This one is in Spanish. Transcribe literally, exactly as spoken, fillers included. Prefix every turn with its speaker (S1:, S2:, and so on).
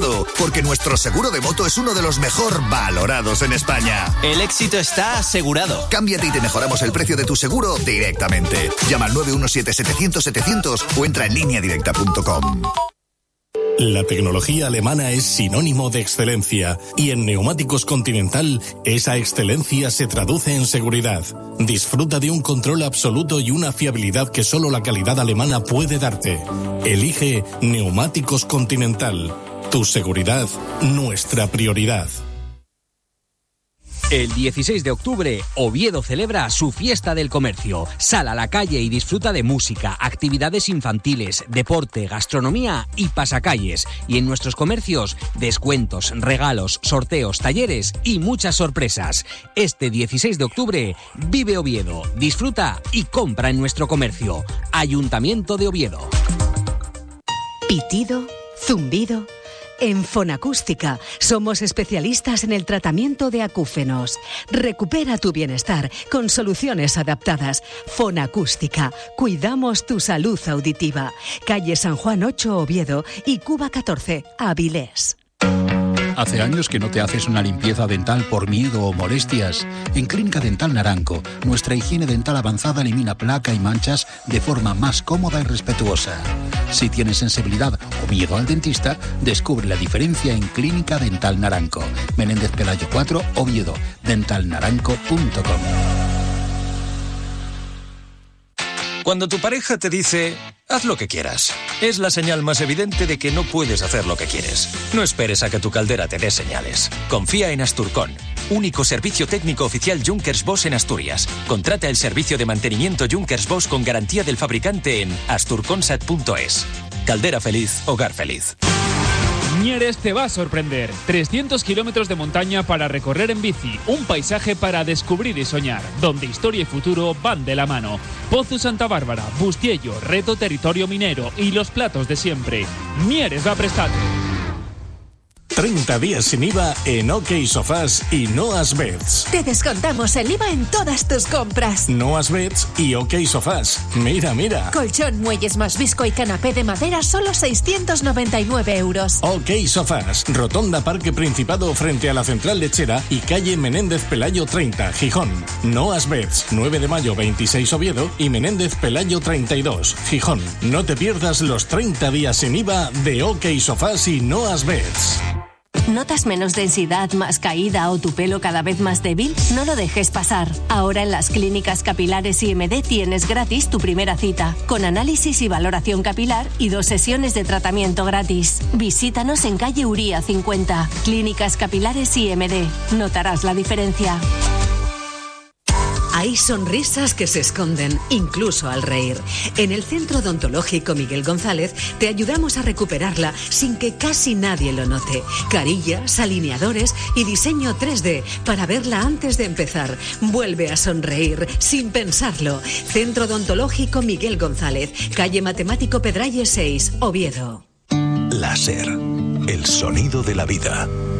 S1: asegurado, porque nuestro seguro de moto es uno de los mejor valorados en España.
S2: El éxito está asegurado.
S1: Cámbiate y te mejoramos el precio de tu seguro directamente. Llama al nueve uno siete, setecientos, setecientos o entra en línea directa punto com.
S3: La tecnología alemana es sinónimo de excelencia y en Neumáticos Continental esa excelencia se traduce en seguridad. Disfruta de un control absoluto y una fiabilidad que solo la calidad alemana puede darte. Elige Neumáticos Continental. Tu seguridad, nuestra prioridad.
S4: El dieciséis de octubre, Oviedo celebra su fiesta del comercio. Sal a la calle y disfruta de música, actividades infantiles, deporte, gastronomía y pasacalles. Y en nuestros comercios, descuentos, regalos, sorteos, talleres y muchas sorpresas. Este dieciséis de octubre, vive Oviedo, disfruta y compra en nuestro comercio. Ayuntamiento de Oviedo.
S5: Pitido, zumbido. En Fonacústica somos especialistas en el tratamiento de acúfenos. Recupera tu bienestar con soluciones adaptadas. Fonacústica. Cuidamos tu salud auditiva. Calle San Juan ocho, Oviedo y Cuba catorce, Avilés.
S6: ¿Hace años que no te haces una limpieza dental por miedo o molestias? En Clínica Dental Naranco, nuestra higiene dental avanzada elimina placa y manchas de forma más cómoda y respetuosa. Si tienes sensibilidad o miedo al dentista, descubre la diferencia en Clínica Dental Naranco. Menéndez Pelayo cuatro, Oviedo. dental naranco punto com.
S7: Cuando tu pareja te dice, haz lo que quieras, es la señal más evidente de que no puedes hacer lo que quieres. No esperes a que tu caldera te dé señales. Confía en Asturcon, único servicio técnico oficial Junkers Bosch en Asturias. Contrata el servicio de mantenimiento Junkers Bosch con garantía del fabricante en asturconsat punto es. Caldera feliz, hogar feliz.
S8: Mieres te va a sorprender. trescientos kilómetros de montaña para recorrer en bici. Un paisaje para descubrir y soñar. Donde historia y futuro van de la mano. Pozu Santa Bárbara, Bustiello, Reto Territorio Minero y los platos de siempre. Mieres va a prestarte.
S3: treinta días sin I V A en OK Sofás y Noas Beds.
S9: Te descontamos el I V A en todas tus compras.
S3: Noas Beds y OK Sofás. Mira, mira.
S9: Colchón, muelles más visco y canapé de madera, solo seiscientos noventa y nueve euros.
S3: OK Sofás. Rotonda Parque Principado frente a la Central Lechera y calle Menéndez Pelayo treinta, Gijón. Noas Beds. nueve de mayo veintiséis, Oviedo y Menéndez Pelayo treinta y dos, Gijón. No te pierdas los treinta días sin I V A de OK Sofás y Noas Beds.
S10: ¿Notas menos densidad, más caída o tu pelo cada vez más débil? No lo dejes pasar. Ahora en las clínicas capilares I M D tienes gratis tu primera cita, con análisis y valoración capilar y dos sesiones de tratamiento gratis. Visítanos en calle Uría cincuenta. Clínicas capilares I M D. Notarás la diferencia.
S5: Hay sonrisas que se esconden, incluso al reír. En el Centro Odontológico Miguel González te ayudamos a recuperarla sin que casi nadie lo note. Carillas, alineadores y diseño tres D para verla antes de empezar. Vuelve a sonreír sin pensarlo. Centro Odontológico Miguel González, calle Matemático Pedralles seis, Oviedo.
S11: Láser, el sonido de la vida.